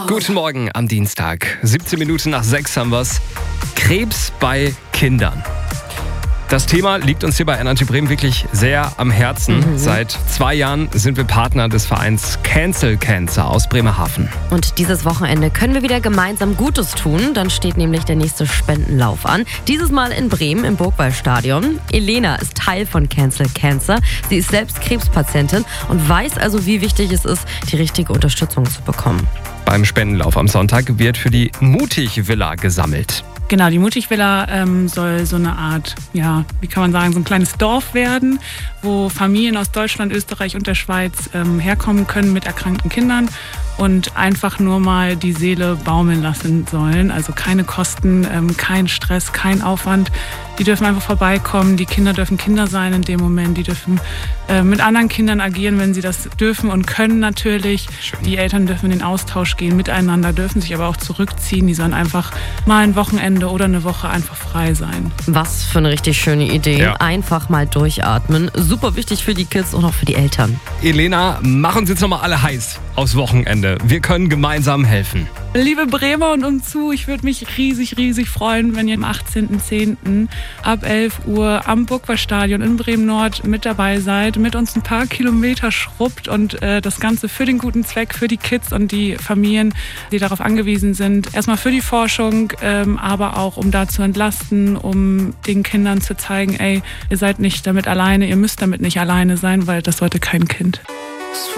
Guten Morgen am Dienstag. 17 Minuten nach 6 haben wir's. Krebs bei Kindern. Das Thema liegt uns hier bei Energy Bremen wirklich sehr am Herzen. Seit 2 Jahren sind wir Partner des Vereins Cancel Cancer aus Bremerhaven. Und dieses Wochenende können wir wieder gemeinsam Gutes tun. Dann steht nämlich der nächste Spendenlauf an. Dieses Mal in Bremen im Burgwallstadion. Elena ist Teil von Cancel Cancer. Sie ist selbst Krebspatientin und weiß also, wie wichtig es ist, die richtige Unterstützung zu bekommen. Beim Spendenlauf am Sonntag wird für die Mutig-Villa gesammelt. Genau, die Mutig-Villa soll so eine Art, ja, wie kann man sagen, so ein kleines Dorf werden, wo Familien aus Deutschland, Österreich und der Schweiz herkommen können mit erkrankten Kindern und einfach nur mal die Seele baumeln lassen sollen. Also keine Kosten, kein Stress, kein Aufwand. Die dürfen einfach vorbeikommen, die Kinder dürfen Kinder sein in dem Moment, die dürfen mit anderen Kindern agieren, wenn sie das dürfen und können natürlich. Schön. Die Eltern dürfen in den Austausch gehen miteinander, dürfen sich aber auch zurückziehen. Die sollen einfach mal ein Wochenende oder eine Woche einfach frei sein. Was für eine richtig schöne Idee. Ja. Einfach mal durchatmen. Super wichtig für die Kids und auch für die Eltern. Elena, mach uns jetzt nochmal alle heiß aufs Wochenende. Wir können gemeinsam helfen. Liebe Bremer und umzu, ich würde mich riesig freuen, wenn ihr am 18.10. ab 11 Uhr am Burgwallstadion in Bremen-Nord mit dabei seid, mit uns ein paar Kilometer schrubbt und das Ganze für den guten Zweck, für die Kids und die Familien, die darauf angewiesen sind. Erstmal für die Forschung, aber auch um da zu entlasten, um den Kindern zu zeigen, ey, ihr seid nicht damit alleine, ihr müsst damit nicht alleine sein, weil das sollte kein Kind.